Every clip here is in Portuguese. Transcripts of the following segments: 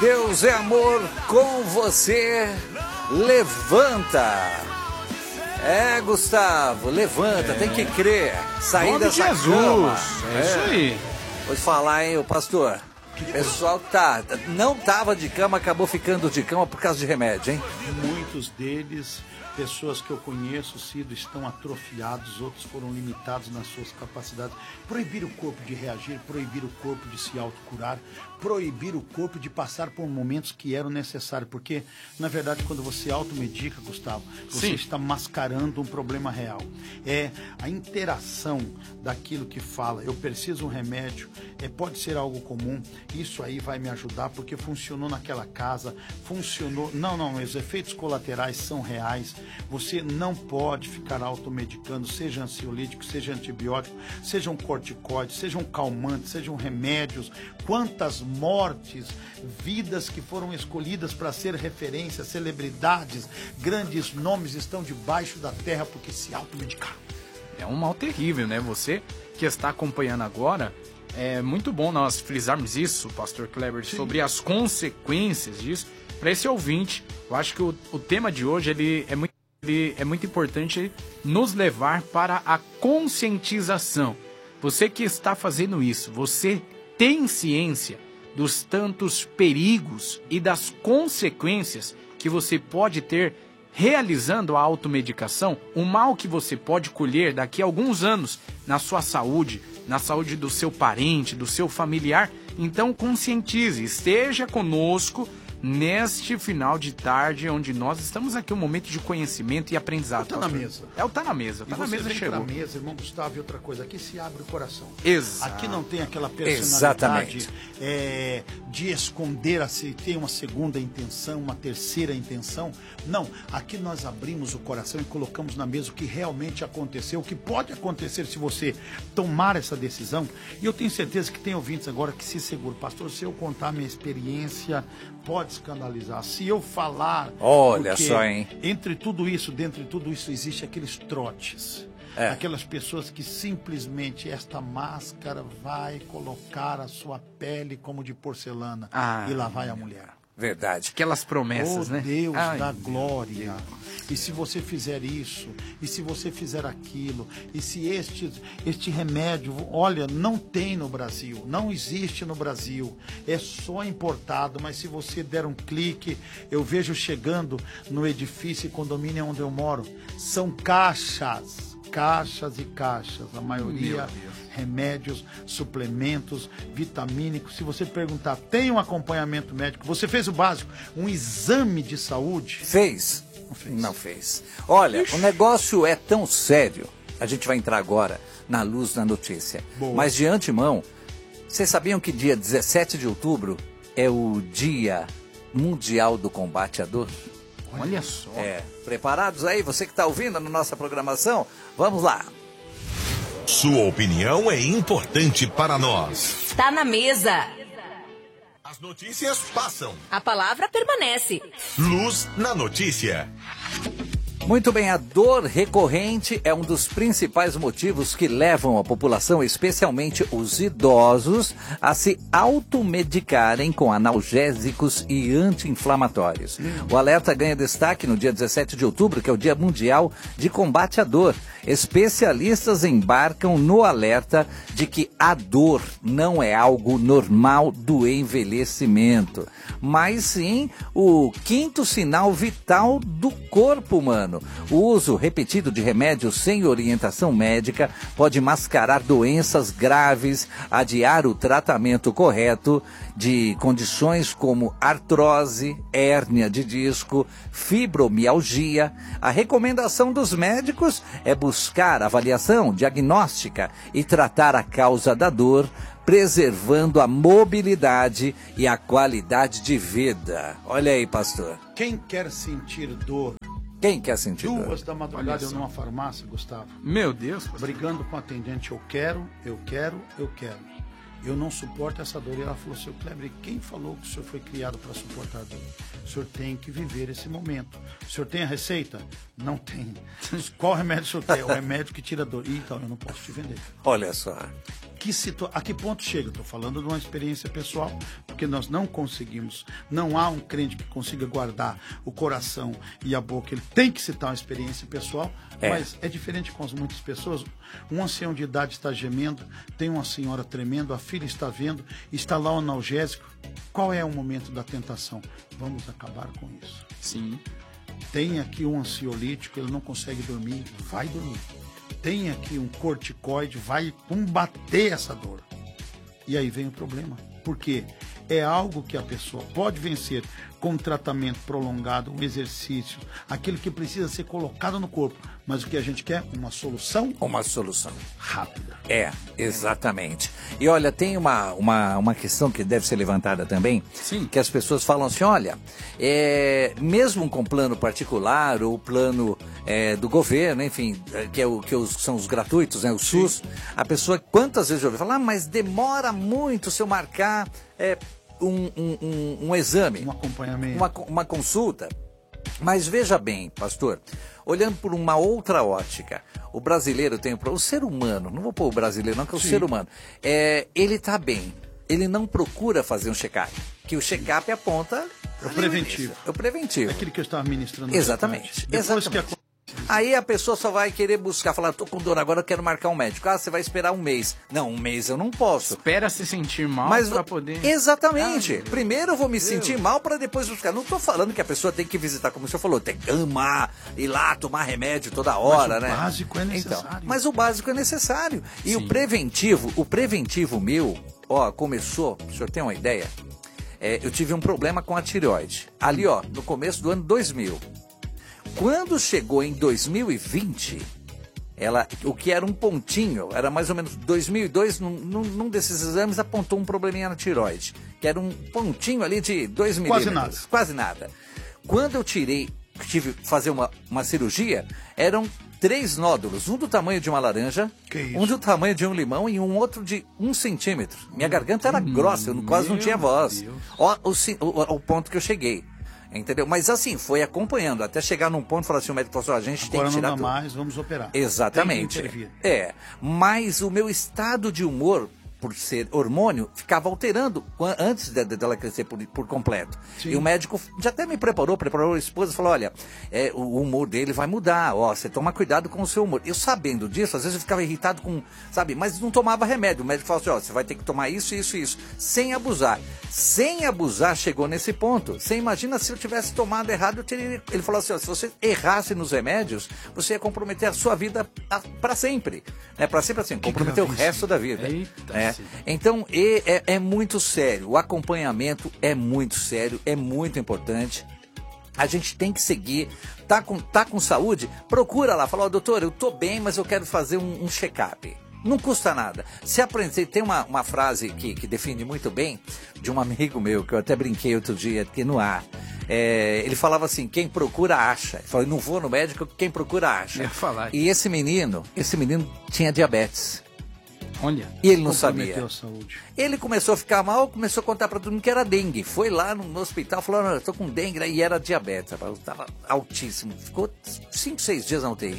Deus é amor com você. Levanta. Gustavo, levanta, tem que crer. Sair dessa cama. Isso aí. Vou te falar, hein, o pastor. O pessoal não tava de cama, acabou ficando de cama por causa de remédio, hein? Muitos deles, pessoas que eu conheço, Cido, estão atrofiados, outros foram limitados nas suas capacidades. Proibir o corpo de reagir, proibir o corpo de se autocurar, proibir o corpo de passar por momentos que eram necessários. Porque, na verdade, quando você automedica, Gustavo, você está mascarando um problema real. É a interação daquilo que fala. Eu preciso de um remédio, pode ser algo comum. Isso aí vai me ajudar porque funcionou naquela casa, funcionou. Não, os efeitos colaterais são reais. Você não pode ficar automedicando, seja ansiolítico, seja antibiótico, seja um corticóide, seja um calmante, sejam remédios. Quantas mortes, vidas que foram escolhidas para ser referência, celebridades, grandes nomes estão debaixo da terra porque se automedicaram. É um mal terrível, né? Você que está acompanhando agora, é muito bom nós frisarmos isso, Pastor Kleber, sobre as consequências disso. Para esse ouvinte, eu acho que o tema de hoje ele é muito importante nos levar para a conscientização. Você que está fazendo isso, você tem ciência dos tantos perigos e das consequências que você pode ter realizando a automedicação, o mal que você pode colher daqui a alguns anos na sua saúde, na saúde do seu parente, do seu familiar. Então conscientize, esteja conosco neste final de tarde, onde nós estamos aqui um momento de conhecimento e aprendizado. Tá na mesa. Tá na mesa. Tá na mesa, chegou. Tá na mesa, irmão Gustavo, e outra coisa, aqui se abre o coração. Exato. Aqui não tem aquela personalidade de esconder, se tem uma segunda intenção, uma terceira intenção. Não, aqui nós abrimos o coração e colocamos na mesa o que realmente aconteceu, o que pode acontecer se você tomar essa decisão. E eu tenho certeza que tem ouvintes agora que se seguram. Pastor, se eu contar minha experiência, pode escandalizar. Se eu falar... Olha só, hein? Dentre tudo isso, existe aqueles trotes. Aquelas pessoas que simplesmente esta máscara vai colocar a sua pele como de porcelana. E lá vai a mulher. Verdade. Aquelas promessas, né? Deus da glória. E se você fizer isso, e se você fizer aquilo, e se este remédio, olha, não tem no Brasil, não existe no Brasil, é só importado, mas se você der um clique, eu vejo chegando no edifício e condomínio onde eu moro, são caixas e caixas, a maioria remédios, suplementos, vitamínicos. Se você perguntar, tem um acompanhamento médico? Você fez o básico, um exame de saúde? Fez? Não fez. Olha, o negócio é tão sério. A gente vai entrar agora na luz da notícia. Boa. Mas de antemão, vocês sabiam que dia 17 de outubro é o Dia Mundial do Combate à Dor? Olha só. Preparados aí? Você que está ouvindo na nossa programação? Vamos lá. Sua opinião é importante para nós. Tá na mesa. As notícias passam. A palavra permanece. Luz na notícia. Muito bem, a dor recorrente é um dos principais motivos que levam a população, especialmente os idosos, a se automedicarem com analgésicos e anti-inflamatórios. O alerta ganha destaque no dia 17 de outubro, que é o Dia Mundial de Combate à Dor. Especialistas embarcam no alerta de que a dor não é algo normal do envelhecimento, mas sim o quinto sinal vital do corpo humano. O uso repetido de remédios sem orientação médica pode mascarar doenças graves, adiar o tratamento correto de condições como artrose, hérnia de disco, fibromialgia. A recomendação dos médicos é buscar avaliação diagnóstica e tratar a causa da dor, preservando a mobilidade e a qualidade de vida. Olha aí, pastor. Quem quer sentir dor? Quem quer sentir dor? 2 da madrugada eu numa farmácia, Gustavo. Meu Deus. Brigando com o atendente, eu quero. Eu não suporto essa dor. E ela falou, seu Kleber, quem falou que o senhor foi criado para suportar a dor? O senhor tem que viver esse momento. O senhor tem a receita? Não tem. Qual remédio o senhor tem? É o remédio que tira a dor. Então, eu não posso te vender. Olha só. a que ponto chega? Estou falando de uma experiência pessoal, porque nós não conseguimos, não há um crente que consiga guardar o coração e a boca, ele tem que citar uma experiência pessoal, mas é diferente com as muitas pessoas. Um ancião de idade está gemendo, tem uma senhora tremendo, a filha está vendo, está lá o analgésico. Qual é o momento da tentação? Vamos acabar com isso. Sim. Tem aqui um ansiolítico, ele não consegue dormir, vai dormir. Tem aqui um corticoide, vai combater essa dor. E aí vem o problema. Por quê? É algo que a pessoa pode vencer com um tratamento prolongado, um exercício, aquilo que precisa ser colocado no corpo. Mas o que a gente quer? Uma solução? Uma solução rápida. Exatamente. E olha, tem uma questão que deve ser levantada também, Sim. que as pessoas falam assim, olha, mesmo com plano particular ou plano do governo, enfim, são os gratuitos, né, o SUS, a pessoa, quantas vezes eu ouvi falar, mas demora muito se eu marcar um exame. Um acompanhamento. Uma consulta. Mas veja bem, pastor, olhando por uma outra ótica, o brasileiro tem o ser humano, não vou pôr o brasileiro não, que é o ser humano, ele está bem, ele não procura fazer um check-up, que o check-up aponta... É o preventivo. É o preventivo. É aquilo que eu estava ministrando. Exatamente. Depois que Aí a pessoa só vai querer buscar, falar, tô com dor, agora eu quero marcar um médico. Ah, você vai esperar um mês. Não, um mês eu não posso. Espera se sentir mal para poder... Exatamente. Primeiro eu vou me sentir mal para depois buscar. Não tô falando que a pessoa tem que visitar, como o senhor falou, tem que amar, ir lá, tomar remédio toda hora, né? O básico é necessário. Então, mas o básico é necessário. E o preventivo meu, começou, o senhor tem uma ideia? Eu tive um problema com a tireoide. Ali, no começo do ano 2000. Quando chegou em 2020, o que era um pontinho, era mais ou menos 2002, num desses exames apontou um probleminha na tireoide, que era um pontinho ali de 2 milímetros. Quase nada. Quando eu tive que fazer uma cirurgia, eram 3 nódulos, um do tamanho de uma laranja, um do tamanho de um limão e um outro de 1 centímetro. Minha garganta era grossa, eu quase não tinha voz. Ó, o ponto que eu cheguei. Entendeu? Mas assim, foi acompanhando, até chegar num ponto e falar assim, o médico falou assim, a gente tem que tirar tudo. Agora não dá mais, vamos operar. Exatamente. Tem que intervir. Mas o meu estado de humor, por ser hormônio, ficava alterando antes dela crescer por completo. Sim. E o médico já até me preparou a esposa, falou, olha, o humor dele vai mudar, você toma cuidado com o seu humor. Eu sabendo disso, às vezes eu ficava irritado mas não tomava remédio. O médico falou assim, você vai ter que tomar isso, isso, isso, sem abusar. Sem abusar, chegou nesse ponto. Você imagina se eu tivesse tomado errado, ele falou assim, se você errasse nos remédios, você ia comprometer a sua vida para sempre. Para sempre assim, comprometer o resto da vida. Eita, então, é muito sério. O acompanhamento é muito sério, é muito importante. A gente tem que seguir. Tá com saúde? Procura lá. Fala, doutor, eu tô bem, mas eu quero fazer um check-up. Não custa nada. Se aprender, tem uma frase que define muito bem, de um amigo meu, que eu até brinquei outro dia aqui no ar. Ele falava assim, quem procura acha. Ele falou, não vou no médico, quem procura acha. Eu ia falar. E esse menino tinha diabetes. Olha. E ele não sabia. A saúde. Ele começou a ficar mal, começou a contar para todo mundo que era dengue. Foi lá no hospital, falou, eu tô com dengue, e era diabetes. Estava altíssimo. Ficou 5, 6 dias na UTI.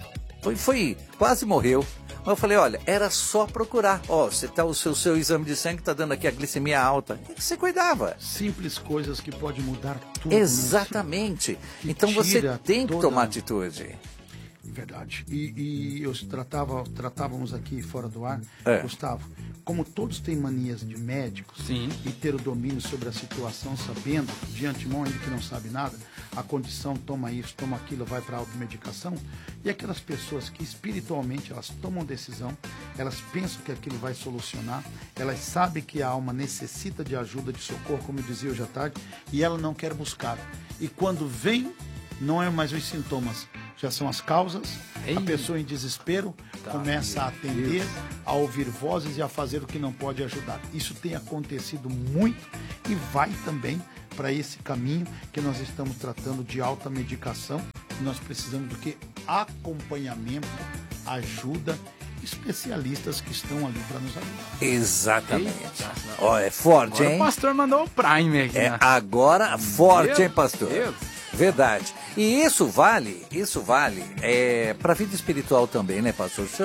Quase morreu. Mas eu falei, olha, era só procurar. Você tá o seu exame de sangue tá dando aqui a glicemia alta. E você cuidava. Simples coisas que podem mudar tudo. Exatamente. Então você tem que tomar atitude. Verdade. E tratávamos aqui fora do ar, Gustavo, como todos têm manias de médicos, sim, e ter o domínio sobre a situação, sabendo de antemão, ainda que não sabe nada, a condição, toma isso, toma aquilo, vai para a automedicação, e aquelas pessoas que espiritualmente elas tomam decisão, elas pensam que aquilo vai solucionar, elas sabem que a alma necessita de ajuda, de socorro, como eu dizia hoje à tarde, e ela não quer buscar. E quando vem, não é mais os sintomas, já são as causas. A pessoa em desespero começa a atender, a ouvir vozes e a fazer o que não pode ajudar. Isso tem acontecido muito e vai também para esse caminho que nós estamos tratando de alta medicação. Nós precisamos do que? Acompanhamento, ajuda, especialistas que estão ali para nos ajudar. Exatamente. É forte, agora, hein? O pastor mandou o Prime aqui. Agora forte, hein, pastor? Deus. Verdade. E isso vale para a vida espiritual também, né, pastor? O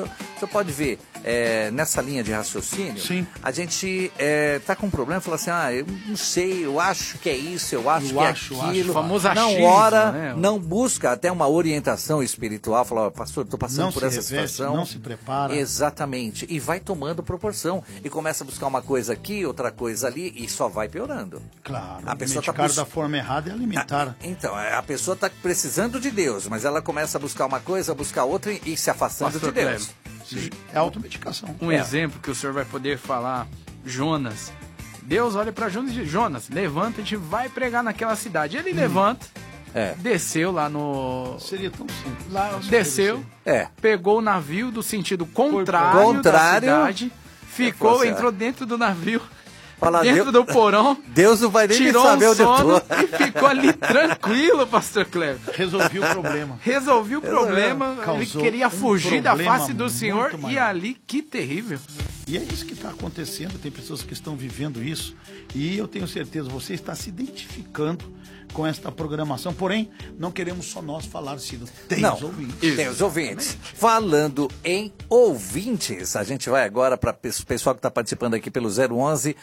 Você pode ver, nessa linha de raciocínio, Sim. a gente tá com um problema e fala assim, eu não sei, eu acho que é isso, eu acho que é aquilo. O famoso Não achismo, ora, né? não busca até uma orientação espiritual, fala, pastor, estou passando Não por se essa reveste, situação. não se prepara. Exatamente. E vai tomando proporção. E começa a buscar uma coisa aqui, outra coisa ali, e só vai piorando. Claro, A pessoa medicar tá da forma errada é alimentar. Então, a pessoa está precisando de Deus, mas ela começa a buscar uma coisa, a buscar outra e se afastando Pastor de Deus. Sim, é automedicação. Um exemplo que o senhor vai poder falar, Jonas. Deus olha para Jonas e diz, Jonas, levanta-te, vai pregar naquela cidade. Ele levanta, desceu lá no... Seria tão simples. Lá, Mas desceu, pegou o navio do sentido contrário da cidade, ficou, assim, entrou dentro do navio, Fala, dentro do porão, Deus não vai nem tirou saber um onde eu sono tô. e ficou ali tranquilo, pastor Cleber. resolvi o problema. Resolvi o problema, ele Causou queria um fugir da problema face do muito Senhor e maior. ali, que terrível. E é isso que está acontecendo, tem pessoas que estão vivendo isso e eu tenho certeza, você está se identificando com esta programação, porém, não queremos só nós falar, Ciro, tem os ouvintes. Tem os ouvintes. Falando em ouvintes, a gente vai agora para o pessoal que está participando aqui pelo 011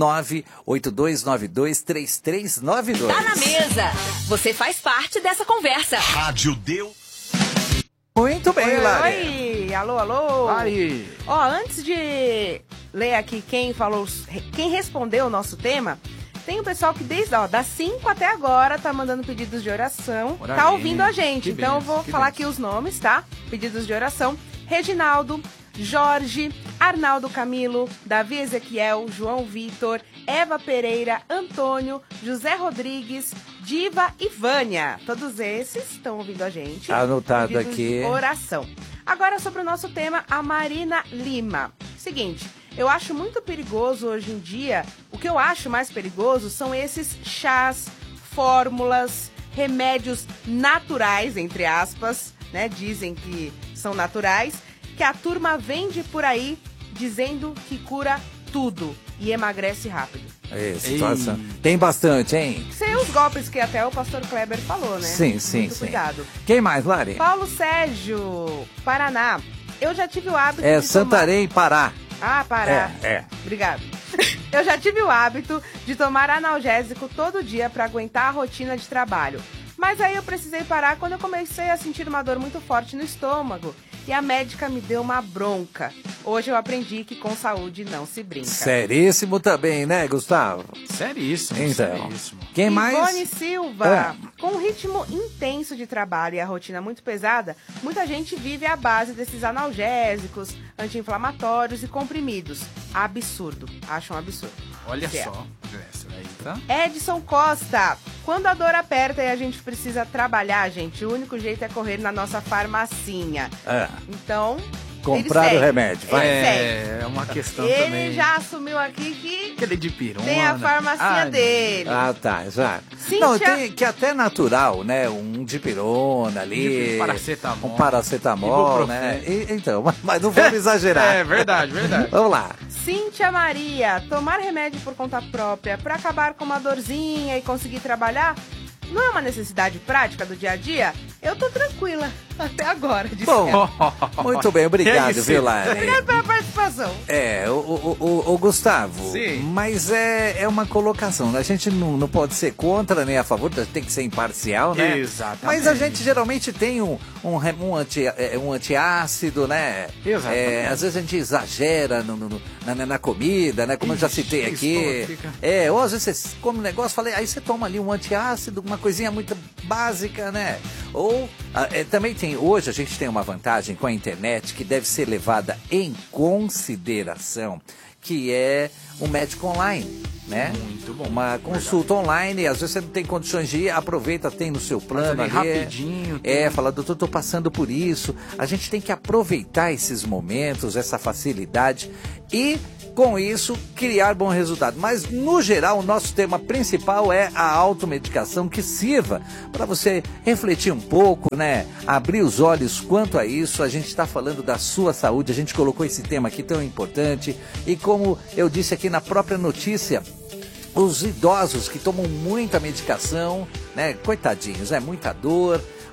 98292 3392. Tá na mesa. Você faz parte dessa conversa. Rádio Deus. Muito bem, Lari. Oi, alô. Aí, Ó, antes de ler aqui quem respondeu o nosso tema, tem o pessoal que desde das 5 até agora tá mandando pedidos de oração, Ora tá bem, ouvindo a gente. que Então eu benção, vou que falar benção. aqui os nomes, tá? Pedidos de oração. Reginaldo, Jorge, Arnaldo Camilo, Davi Ezequiel, João Vitor, Eva Pereira, Antônio, José Rodrigues, Diva e Vânia. Todos esses estão ouvindo a gente. Anotado Pedidos aqui. de oração. Agora sobre o nosso tema, a Marina Lima. Seguinte, eu acho muito perigoso hoje em dia, o que eu acho mais perigoso são esses chás, fórmulas, remédios naturais, entre aspas, né? Dizem que são naturais, que a turma vende por aí dizendo que cura tudo e emagrece rápido. Situação. Tem bastante, hein? São os golpes que até o pastor Kleber falou, né? Sim. Muito cuidado. Quem mais, Lari? Paulo Sérgio, Paraná. Eu já tive o hábito É de Santarém, Pará. Ah, Pará. É. Obrigado. Eu já tive o hábito de tomar analgésico todo dia para aguentar a rotina de trabalho. Mas aí eu precisei parar quando eu comecei a sentir uma dor muito forte no estômago. E a médica me deu uma bronca. Hoje eu aprendi que com saúde não se brinca. Seríssimo também, né, Gustavo? seríssimo, Então, seríssimo. quem mais? Ivone Silva, com um ritmo intenso de trabalho e a rotina muito pesada, muita gente vive à base desses analgésicos, anti-inflamatórios e comprimidos. Absurdo, acho um absurdo. Olha Certo. só, essa aí tá... Edson Costa, quando a dor aperta e a gente precisa trabalhar, gente, o único jeito é correr na nossa farmacinha. Então, Comprar ele o segue. remédio, vai. Ele segue. É uma questão Ele também... já assumiu aqui que Aquele de pirona. tem a farmacinha Ai, dele. Tá, já. Cíntia- Não, tem que até é natural, né? Um dipirona ali. Paracetamol. Um paracetamol, né? Então, mas não vamos exagerar. É verdade. Vamos lá. Cíntia Maria, tomar remédio por conta própria para acabar com uma dorzinha e conseguir trabalhar não é uma necessidade prática do dia a dia? Eu tô tranquila até agora, disse Bom, ela. muito bem, obrigado, Isso. viu, Lari? Obrigado pela participação. O Gustavo, Sim. mas é uma colocação, né? A gente não pode ser contra nem a favor, tem que ser imparcial, né? Exatamente. Mas a gente geralmente tem um antiácido, né? Exatamente. Às vezes a gente exagera na comida, né? Como eu já citei aqui. fica- Ou às vezes você come um negócio, aí você toma ali um antiácido, uma coisinha muito básica, né? Ou também hoje a gente tem uma vantagem com a internet que deve ser levada em consideração, que é o médico online, né? Muito bom. Uma consulta online, às vezes você não tem condições de ir, aproveita, tem no seu plano ali ali. rapidinho, Fala, doutor, tô passando por isso. A gente tem que aproveitar esses momentos, essa facilidade e, com isso, criar bom resultado. Mas, no geral, o nosso tema principal é a automedicação, que sirva para você refletir um pouco, né? Abrir os olhos quanto a isso. A gente está falando da sua saúde, a gente colocou esse tema aqui tão importante. E como eu disse aqui na própria notícia, os idosos que tomam muita medicação, né? Coitadinhos, muita dor.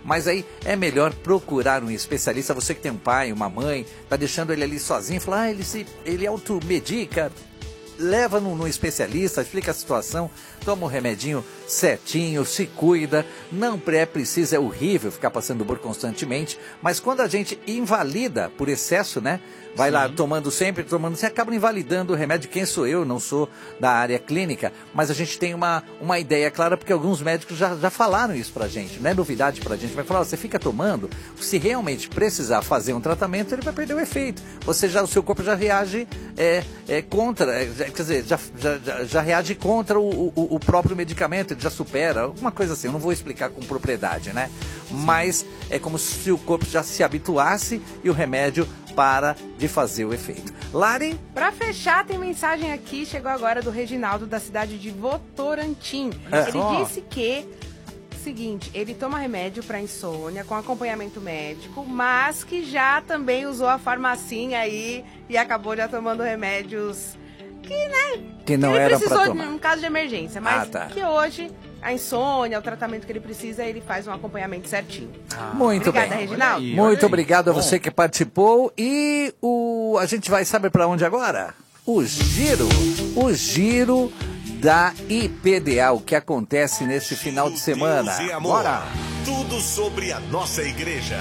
Mas aí é melhor procurar um especialista. Você que tem um pai, uma mãe, tá deixando ele ali sozinho, fala, ele automedica. Leva no especialista, explica a situação, toma um remedinho certinho, se cuida. Não é preciso, é horrível ficar passando dor constantemente, mas quando a gente invalida por excesso, né? Vai lá tomando sempre, você acaba invalidando o remédio. Quem sou eu? Não sou da área clínica, mas a gente tem uma ideia clara, porque alguns médicos já falaram isso pra gente, não é novidade pra gente. Vai falar, você fica tomando, se realmente precisar fazer um tratamento, ele vai perder o efeito. O seu corpo já reage contra, quer dizer, já reage contra o próprio medicamento, ele já supera, alguma coisa assim, eu não vou explicar com propriedade, né? Mas é como se o corpo já se habituasse e o remédio para de fazer o efeito. Lari? Pra fechar, tem mensagem aqui, chegou agora do Reginaldo, da cidade de Votorantim. Ele disse que, seguinte, ele toma remédio para insônia com acompanhamento médico, mas que já também usou a farmacinha aí e acabou já tomando remédios que não era para tomar. Precisou em um caso de emergência, mas que hoje a insônia, o tratamento que ele precisa, ele faz um acompanhamento certinho. Muito Obrigada, bem. Reginaldo. Muito obrigado a você que participou. E a gente vai saber para onde agora? O giro da IPDA, o que acontece nesse final de semana. Deus e amor. Bora! Tudo sobre a nossa igreja.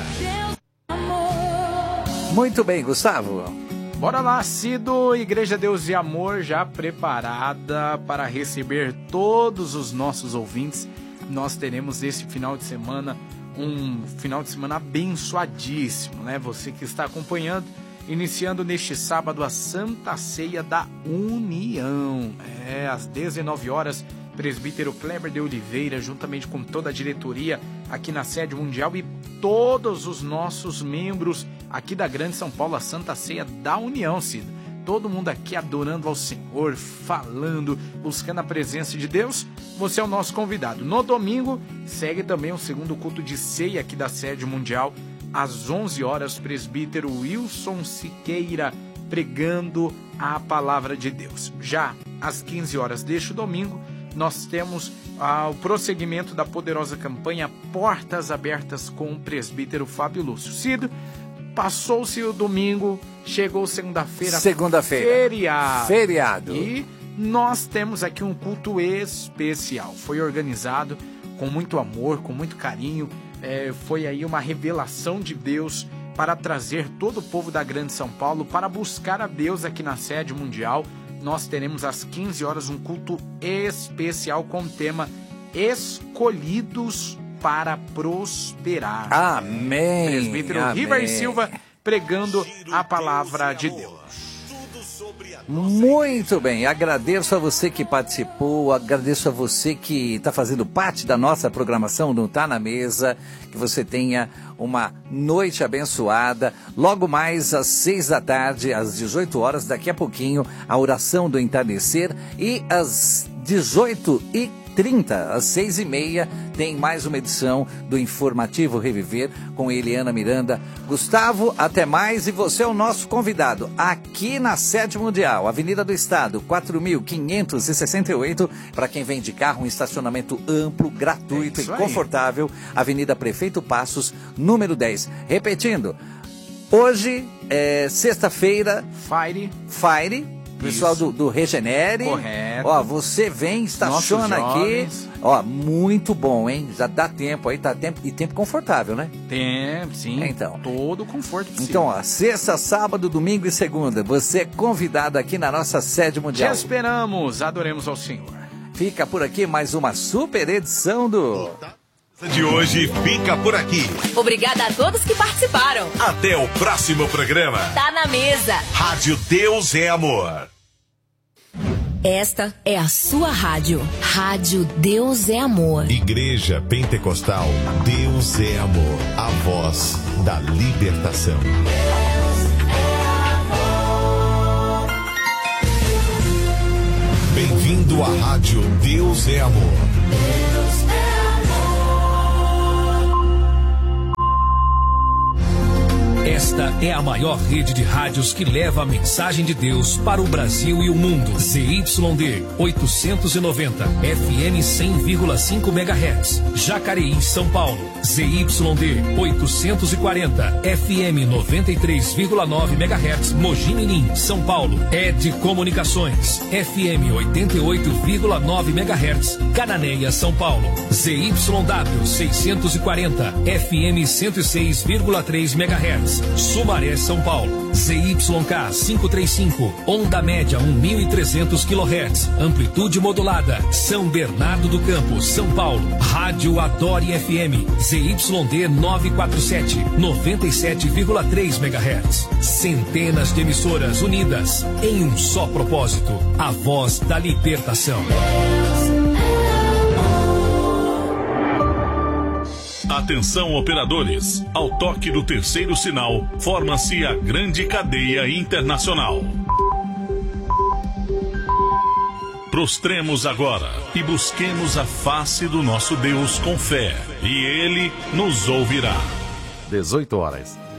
Muito bem, Gustavo. Bora lá, Cido, Igreja Deus e Amor já preparada para receber todos os nossos ouvintes. Nós teremos esse final de semana um final de semana abençoadíssimo, né? Você que está acompanhando, iniciando neste sábado a Santa Ceia da União. Às 19 horas, presbítero Kleber de Oliveira, juntamente com toda a diretoria aqui na sede mundial e todos os nossos membros aqui da Grande São Paulo, a Santa Ceia da União, Cido. Todo mundo aqui adorando ao Senhor, falando, buscando a presença de Deus. Você é o nosso convidado. No domingo, segue também o segundo culto de ceia aqui da sede mundial. Às 11 horas, presbítero Wilson Siqueira pregando a palavra de Deus. Já às 15 horas deste domingo, nós temos o prosseguimento da poderosa campanha Portas Abertas com o presbítero Fábio Lúcio. Cido, passou-se o domingo, chegou segunda-feira. Feriado. E nós temos aqui um culto especial. Foi organizado com muito amor, com muito carinho. Foi aí uma revelação de Deus para trazer todo o povo da Grande São Paulo para buscar a Deus aqui na sede mundial. Nós teremos às 15 horas um culto especial com o tema Escolhidos para Prosperar. Amém. Presbítero River Silva pregando a palavra de Deus. Muito bem, agradeço a você que participou, agradeço a você que está fazendo parte da nossa programação do Tá na Mesa, que você tenha uma noite abençoada. Logo mais às 6 da tarde, às 18 horas, daqui a pouquinho, a oração do entardecer, e às 18h30, às 6h30, tem mais uma edição do Informativo Reviver com Eliana Miranda. Gustavo, até mais, e você é o nosso convidado aqui na sede mundial, Avenida do Estado, 4.568, para quem vem de carro, um estacionamento amplo, gratuito e confortável, Avenida Prefeito Passos, número 10. Repetindo, hoje é sexta-feira, Fire, pessoal do Regenere. Correto. Ó, você vem, estaciona aqui. Ó, muito bom, hein? Já dá tempo aí, tempo confortável, né? Tempo, sim. Então. Todo o conforto possível. Então, ó, sexta, sábado, domingo e segunda, você é convidado aqui na nossa sede mundial. Te esperamos, adoremos ao Senhor. Fica por aqui mais uma super edição do... de hoje fica por aqui. Obrigada a todos que participaram. Até o próximo programa. Tá na Mesa. Rádio Deus é Amor. Esta é a sua rádio. Rádio Deus é Amor. Igreja Pentecostal Deus é Amor. A voz da libertação. Bem-vindo à Rádio Deus é Amor. Esta Esta é a maior rede de rádios que leva a mensagem de Deus para o Brasil e o mundo. ZYD 890, FM 100,5 MHz, Jacareí, São Paulo. ZYD 840, FM 93,9 MHz, Mogi Mirim, São Paulo. ED Comunicações, FM 88,9 MHz, Cananéia, São Paulo. ZYW 640, FM 106,3 MHz, Sumaré, São Paulo. ZYK 535, onda média 1.300 kHz, amplitude modulada, São Bernardo do Campo, São Paulo. Rádio Adore FM, ZYD 947, 97,3 MHz. Centenas de emissoras unidas em um só propósito, a voz da libertação. Atenção, operadores. Ao toque do terceiro sinal, forma-se a grande cadeia internacional. Prostremos agora e busquemos a face do nosso Deus com fé, e Ele nos ouvirá. 18 horas.